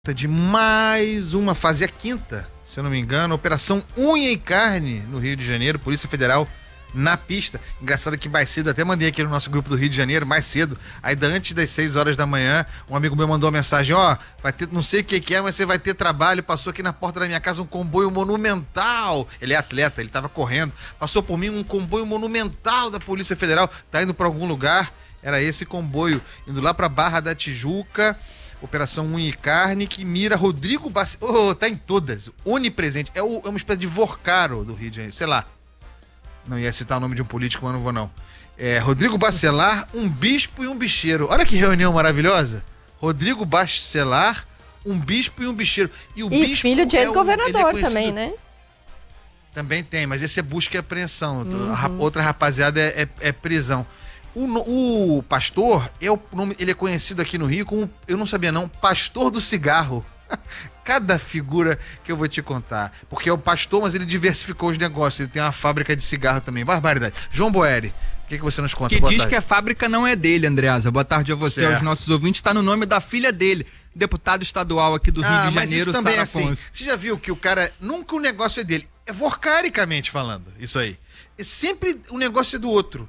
De mais uma fase, a quinta, se eu não me engano, Operação Unha e Carne no Rio de Janeiro, Polícia Federal na pista. Engraçado que mais cedo, até mandei aqui no nosso grupo do Rio de Janeiro, mais cedo, ainda antes das 6 horas da manhã, um amigo meu mandou uma mensagem, vai ter, não sei o que é, mas você vai ter trabalho, passou aqui na porta da minha casa um comboio monumental, ele é atleta, ele tava correndo, passou por mim um comboio monumental da Polícia Federal, tá indo pra algum lugar, era esse comboio, indo lá pra Barra da Tijuca. Operação Unha e Carne, que mira Rodrigo Bacelar. Tá em todas. Onipresente. É uma espécie de Vorcaro do Rio de Janeiro. Sei lá. Não ia citar o nome de um político, mas não vou não. Rodrigo Bacelar, um bispo e um bicheiro. Olha que reunião maravilhosa. Rodrigo Bacelar, um bispo e um bicheiro. E bispo filho de ex-governador também, né? Também tem, mas esse é busca e apreensão. Outra rapaziada é prisão. O pastor, ele é conhecido aqui no Rio como, eu não sabia não, pastor do cigarro. Cada figura que eu vou te contar. Porque é o pastor, mas ele diversificou os negócios. Ele tem uma fábrica de cigarro também. Barbaridade. João Boeri, o que você nos conta? Que diz que a fábrica não é dele, Andreasa. Boa tarde a você, aos nossos ouvintes. Está no nome da filha dele, deputado estadual aqui do Rio de Janeiro, mas isso também Sara assim. Ponce. Você já viu que o cara, nunca o negócio é dele. É vorcaricamente falando, isso aí. É sempre o negócio é do outro.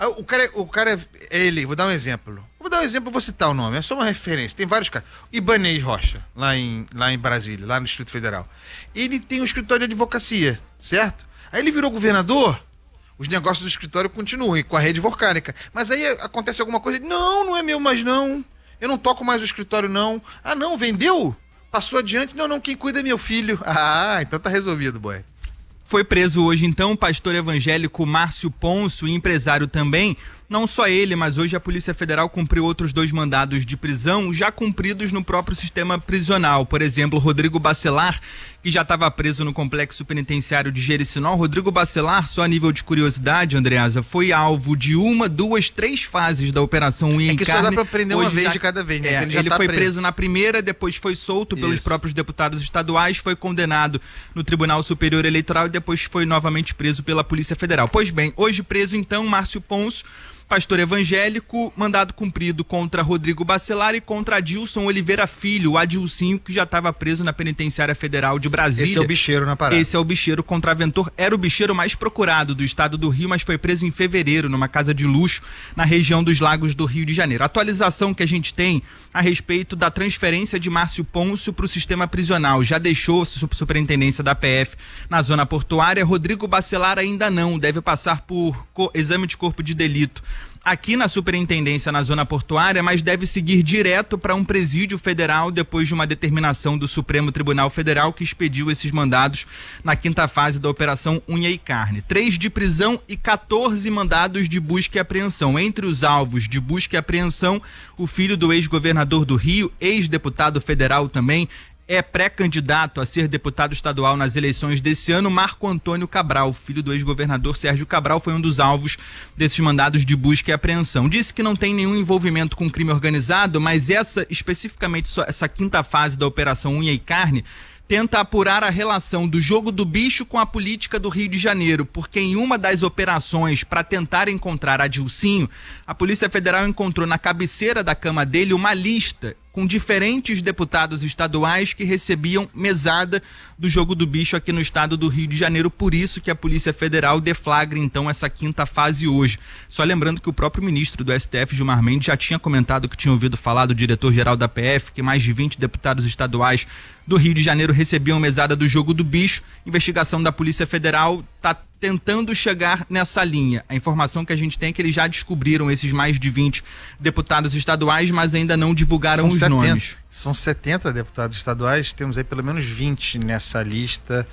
O cara é ele, vou dar um exemplo. Vou citar o nome, é só uma referência. Tem vários caras. Ibanez Rocha, lá em Brasília, lá no Distrito Federal. Ele tem um escritório de advocacia, certo? Aí ele virou governador, os negócios do escritório continuam com a rede vorcárica. Mas aí acontece alguma coisa, não é meu mais não. Eu não toco mais o escritório não. Ah não, vendeu? Passou adiante? Não, quem cuida é meu filho. Ah, então tá resolvido, boy. Foi preso hoje, então, o pastor evangélico Márcio Ponço, empresário também. Não só ele, mas hoje a Polícia Federal cumpriu outros 2 mandados de prisão, já cumpridos no próprio sistema prisional. Por exemplo, Rodrigo Bacelar, que já estava preso no complexo penitenciário de Jericinó. Rodrigo Bacelar, só a nível de curiosidade, Andreasa, foi alvo de 1, 2, 3 fases da Operação Unha e Carne. É que só dá pra prender uma vez de cada vez, né? Ele foi preso na primeira, depois foi solto pelos próprios deputados estaduais, foi condenado no Tribunal Superior Eleitoral e depois foi novamente preso pela Polícia Federal. Pois bem, hoje preso então Márcio Ponço, pastor evangélico, mandado cumprido contra Rodrigo Bacelar e contra Adilson Oliveira Filho, o Adilcinho, que já estava preso na Penitenciária Federal de Brasília. Esse é o bicheiro na parada. Esse é o bicheiro contraventor, era o bicheiro mais procurado do estado do Rio, mas foi preso em fevereiro numa casa de luxo na região dos Lagos do Rio de Janeiro. A atualização que a gente tem a respeito da transferência de Márcio Ponço para o sistema prisional. Já deixou a superintendência da PF na zona portuária. Rodrigo Bacelar ainda não, deve passar por exame de corpo de delito aqui na superintendência na zona portuária, mas deve seguir direto para um presídio federal depois de uma determinação do Supremo Tribunal Federal que expediu esses mandados na 5ª fase da Operação Unha e Carne. 3 de prisão e 14 mandados de busca e apreensão. Entre os alvos de busca e apreensão, o filho do ex-governador do Rio, ex-deputado federal também, é pré-candidato a ser deputado estadual nas eleições desse ano, Marco Antônio Cabral, filho do ex-governador Sérgio Cabral, foi um dos alvos desses mandados de busca e apreensão. Disse que não tem nenhum envolvimento com crime organizado, mas especificamente essa 5ª fase da Operação Unha e Carne, tenta apurar a relação do jogo do bicho com a política do Rio de Janeiro, porque em uma das operações para tentar encontrar Adilcinho, a Polícia Federal encontrou na cabeceira da cama dele uma lista com diferentes deputados estaduais que recebiam mesada do jogo do bicho aqui no estado do Rio de Janeiro, por isso que a Polícia Federal deflagra então essa 5ª fase hoje. Só lembrando que o próprio ministro do STF, Gilmar Mendes, já tinha comentado que tinha ouvido falar do diretor-geral da PF, que mais de 20 deputados estaduais do Rio de Janeiro recebiam mesada do jogo do bicho. Investigação da Polícia Federal está tentando chegar nessa linha. A informação que a gente tem é que eles já descobriram esses mais de 20 deputados estaduais, mas ainda não divulgaram os nomes. São 70 deputados estaduais, temos aí pelo menos 20 nessa lista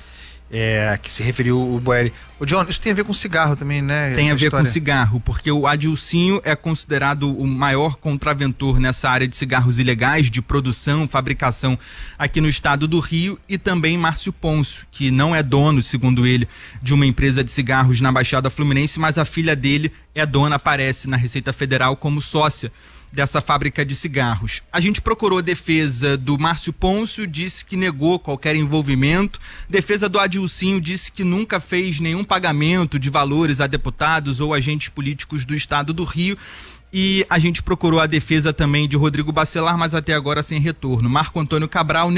que se referiu o Boeri. O John, isso tem a ver com cigarro também, né? Tem a ver com cigarro, porque o Adilcinho é considerado o maior contraventor nessa área de cigarros ilegais, de produção, fabricação aqui no estado do Rio, e também Márcio Ponço, que não é dono, segundo ele, de uma empresa de cigarros na Baixada Fluminense, mas a filha dele é dona, aparece na Receita Federal como sócia dessa fábrica de cigarros. A gente procurou defesa do Márcio Ponço, disse que negou qualquer envolvimento. Defesa do Adilcinho disse que nunca fez nenhum pagamento de valores a deputados ou agentes políticos do estado do Rio. E a gente procurou a defesa também de Rodrigo Bacelar, mas até agora sem retorno. Marco Antônio Cabral